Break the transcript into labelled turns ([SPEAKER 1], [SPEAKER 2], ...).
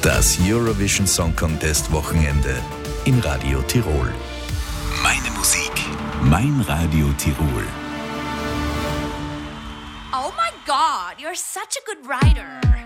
[SPEAKER 1] Das Eurovision Song Contest Wochenende in Radio Tirol. Meine Musik, mein Radio Tirol.
[SPEAKER 2] Oh my God, you're such a good writer.